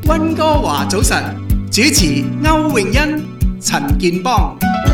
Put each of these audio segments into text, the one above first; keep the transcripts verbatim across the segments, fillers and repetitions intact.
溫哥華早晨，主持歐詠欣、陳健邦。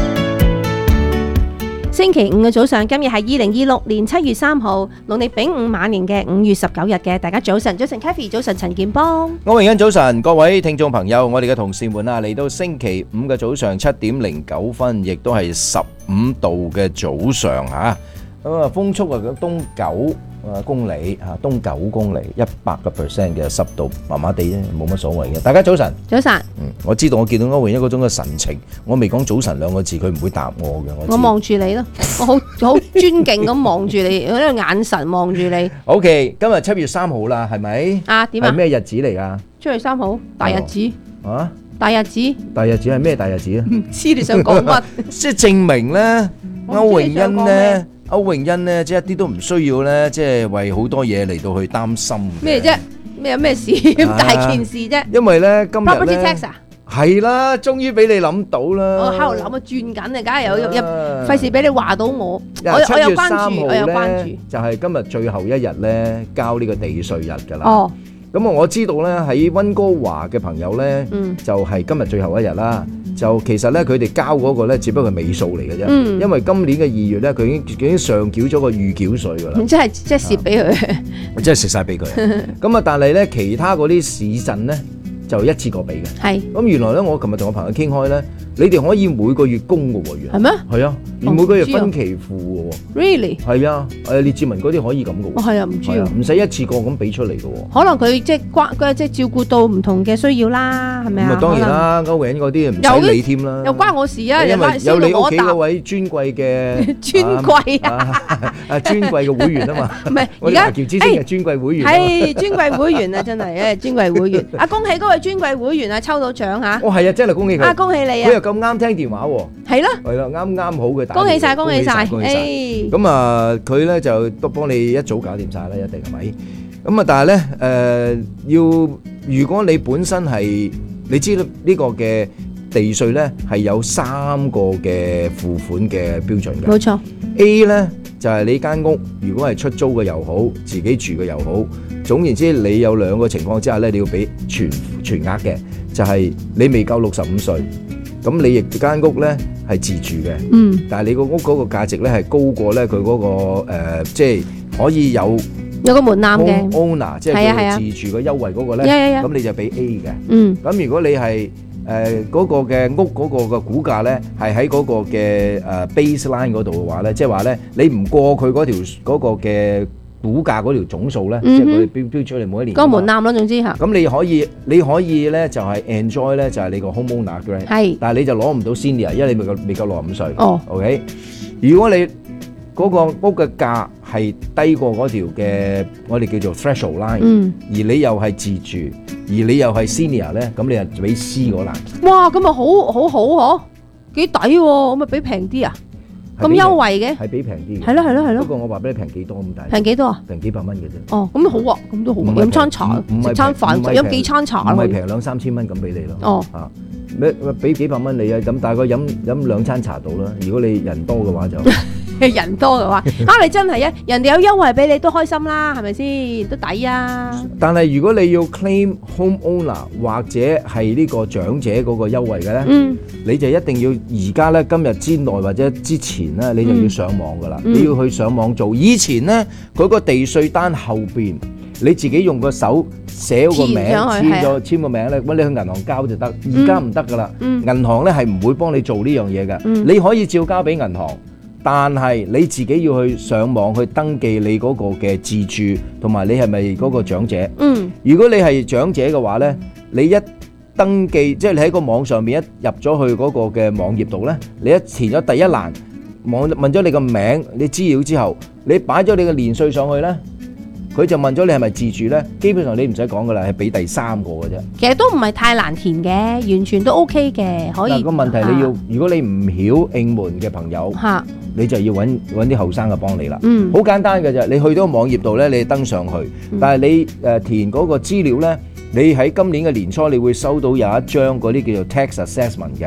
星期五嘅早上，今日係二零二六年七月三號，農曆丙午晚年嘅五月十九日嘅。大家早晨，早晨 Kathy， 早晨陳健邦。 歐詠欣早晨，各位聽眾朋友，我哋嘅同事們啊，嚟到星期五嘅早上七點零九分，亦都係十五度嘅早上嚇。咁啊，風速啊東九啊公里嚇，東九公里，一百個 percent 嘅濕度，麻麻地啫，冇乜所謂嘅。大家早晨， 早晨。 嗯，我知道我見到歐詠欣嗰種嘅神情，我未講早晨兩個字，佢唔會答我嘅。我我望住你咯，我好好尊敬咁望住你，嗰個眼神望住你。 OK，今日七月三號啦，係咪？ 啊，點啊？ 係咩日子嚟㗎？ 七月三號大日子。 啊？ 大日子？ 大日子係咩大日子啊？ 唔知你想講乜？ 即係證明咧，歐詠欣咧。歐詠欣咧，即係一啲都唔需要咧，即係為好多嘢嚟到去擔心。咩啫？咩有咩事咁大件事啫？ 因為咧今日咧 property tax 啊， 係啦，終於俾你諗到啦。 我喺度諗啊，轉緊啊，梗係有有費事俾你話到我。我我有關注，我有關注。 就係今日最後一日咧，交呢個地稅日㗎啦。 哦。 咁啊，我知道咧喺溫哥華嘅朋友咧，就係今日最後一日啦。就其實咧，佢哋交嗰個咧，只不過係尾數嚟嘅啫。嗯、因為今年嘅二月咧，佢已經已經上繳咗個預繳稅㗎啦。 即係即係蝕俾佢， 即係食晒俾佢。咁啊，但係咧，其他嗰啲市鎮咧，就一次過俾嘅。係。咁原來咧，我琴日同我朋友傾開咧，你哋可以每個月供嘅喎，原來。係咩？係啊，而每個月分期付嘅喎。Really？係啊，誒列治文嗰啲可以咁嘅喎。哦，係啊，唔知啊，唔使一次過咁俾出嚟嘅喎。可能佢即係關即係照顧到唔同嘅需要啦，係咪啊？咁啊當然啦，歐詠欣嗰啲唔使理添啦。又關我事啊！因為有你屋企嗰位尊貴嘅尊貴啊啊尊貴嘅會員啊嘛。唔係而家叫之前嘅尊貴會員。係尊貴會員啊！真係誒尊貴會員啊！恭喜嗰位尊貴會員啊！抽到獎嚇。哦係啊，真係恭喜佢。啊恭喜你啊！佢又咁啱聽電話喎。係咯。係啦，啱啱好嘅打。恭喜曬，恭喜曬。誒。咁啊，佢咧就都幫你一早搞掂曬啦，一定係咪？咁啊，但係咧誒，要如果你本身係你知道呢個嘅地稅咧係有三個嘅付款嘅標準嘅。冇錯。A 咧就係你間屋如果係出租嘅又好，自己住嘅又好，總言之你有兩個情況之下咧，你要俾全全額嘅，就係你未夠六十五歲。咁你亦間屋咧係自住嘅，嗯，但係你個屋嗰個價值咧係高過咧佢嗰個誒，即係可以有有個門檻嘅 owner，即係佢自住嘅優惠嗰個咧，咁你就俾 A 嘅，嗯，咁如果你係誒嗰個嘅屋嗰個嘅估價咧係喺嗰個嘅誒 baseline 嗰度嘅話咧，即係話咧你唔過佢嗰條嗰個嘅估價嗰條總數咧，即係佢標標出嚟每一年嗰個門檻咯，總之嚇。咁你可以你可以咧就係 enjoy 咧就係你個 homeowner grant，係，但係你就攞唔到 senior，因為你未夠未夠六十五歲。哦 ，OK。如果你嗰個屋嘅價係低過嗰條嘅我哋叫做 threshold line，嗯，而你又係自住，而你又係 senior 咧，咁你就俾 C 嗰欄。哇，咁咪好好好嗬，幾抵喎，咁咪俾平啲啊？咁優惠嘅，係俾平啲嘅，係咯係咯係咯。不過我話俾你平幾多咁大？平幾多啊？平幾百蚊嘅啫。哦，咁好啊，咁都好。飲餐茶，食餐飯，飲幾餐茶。唔係平兩三千蚊咁俾你咯。哦，嚇，咩俾幾百蚊你啊？咁大概飲飲兩餐茶到啦。如果你人多嘅話就。人多嘅話，啊你真係啊，人哋有優惠俾你都開心啦，係咪先？都抵啊！但係如果你要 claim homeowner 或者係呢個長者嗰個優惠嘅咧，嗯，你就一定要而家咧今日之內或者之前咧，你就要上網噶啦，嗯，你要去上網做。以前咧佢個地稅單後邊你自己用個手寫個名，簽咗簽個名咧，揾你去銀行交就得。而家唔得噶啦，嗯，銀行咧係唔會幫你做呢樣嘢嘅，嗯，你可以照交俾銀行。但係你自己要去上網去登記你嗰個嘅自住，同埋你係咪嗰個長者？嗯，如果你係長者嘅話呢，你一登記，即係你喺個網上面一入咗去嗰個嘅網頁度呢，你一填咗第一欄，問問咗你個名、你資料之後，你擺咗你嘅年歲上去呢，佢就問咗你係咪自住呢？基本上你唔使講噶啦，係俾第三個嘅啫。其實都唔係太難填嘅，完全都 OK 嘅，可以。嗱個問題你要，如果你唔曉英文嘅朋友，嚇，你就要揾揾啲後生嘅幫你啦。嗯，好簡單嘅啫，你去到網頁度咧，你登上去，但係你誒填嗰個資料咧，你喺今年嘅年初，你會收到有一張嗰啲叫做 tax assessment 嘅。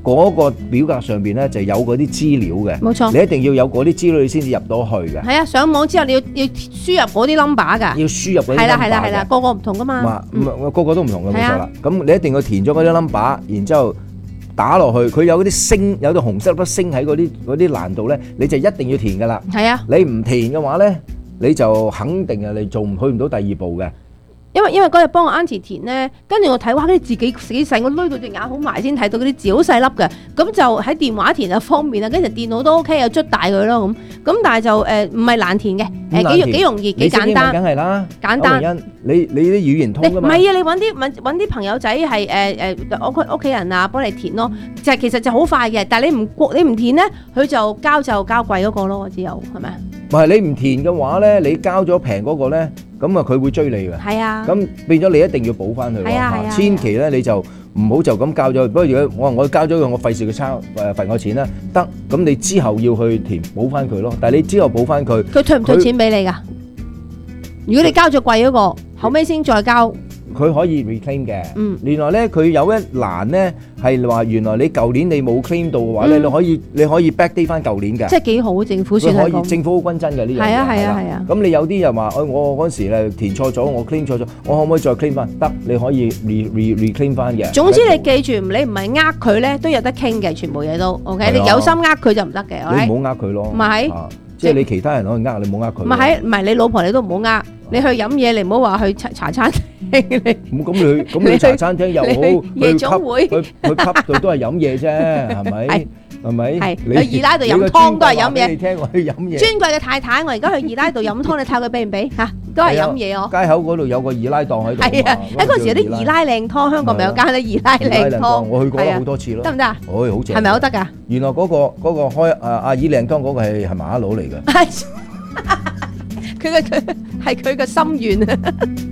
嗰個表格上邊咧就有嗰啲資料嘅， 冇錯， 你一定要有嗰啲資料你先至入到去嘅。 係啊，上網之後你要要輸入嗰啲 number 㗎， 要輸入嗰啲 number。 係啦係啦係啦，個個唔同㗎嘛。 唔係個個都唔同嘅，冇錯啦。咁你一定要填咗嗰啲 number，然之後打落去，佢有嗰啲星，有啲紅色粒星喺嗰啲嗰啲欄度咧，你就一定要填㗎啦。 係啊， 你唔填嘅話咧，你就肯定係你做唔去唔到第二步嘅。 因為因為嗰日幫我 Auntie 填咧，跟住我睇哇，啲字幾幾細，我攏到隻眼好埋先睇到嗰啲字好細粒嘅，咁就喺電話填就方便啦，跟住電腦都 OK，又捽大佢咯咁，咁但係就誒唔係難填嘅，誒幾幾容易幾簡單， 梗係啦， 簡單。 你你啲語言通㗎嘛？ 唔係啊，你揾啲揾揾啲朋友仔係誒誒屋屋企人啊幫你填咯，就其實就好快嘅，但係你唔你唔填咧，佢就交就交貴嗰個咯，只有係咪？ 唔係你唔填嘅話咧，你交咗平嗰個咧，咁啊佢會追你嘅。係啊。咁變咗你一定要補翻佢。係啊係啊。千祈咧你就唔好就咁交咗，不過如果我話我交咗佢，我費事佢差誒罰我錢啦。得，咁你之後要去填補翻佢咯。但係你之後補翻佢， 佢退唔退錢俾你㗎？如果你交咗貴嗰個，後尾先再交。 佢可以 reclaim 嘅。嗯。原來咧，佢有一欄咧係話，原來你舊年你冇 claim 到嘅話咧，你可以你可以 backdate 翻舊年嘅。即係幾好，政府算係咁。政府好均真嘅呢樣嘢。係啊係啊係啊。咁你有啲人話，誒我嗰時咧填錯咗，我 claim 錯咗，我可唔可以再 claim 翻？得，你可以 re re reclaim 翻嘅。總之你記住，你唔係呃佢咧，都有得傾嘅，全部嘢都 OK。你有心呃佢就唔得嘅。你唔好呃佢咯。唔係。即係你其他人可以呃你，唔好呃佢。唔係，唔係你老婆你都唔好呃。你去飲嘢，你唔好話去茶茶餐廳。咁咁你咁你茶餐廳又好，夜總會去去 club 度都係飲嘢啫，係咪？係咪？係去二奶度飲湯都係飲嘢。你聽我去飲嘢。尊貴嘅太太，我而家去二奶度飲湯，你睇下佢俾唔俾嚇？都係飲嘢哦。街口嗰度有個二奶檔喺度。係啊，喺嗰時有啲二奶靚湯，香港咪有間咧二奶靚湯。我去過好多次咯。得唔得啊？哦，好正。係咪好得㗎？原來嗰個嗰個開阿阿二靚湯嗰個係係麻甩佬嚟㗎。佢嘅佢係佢嘅心願啊！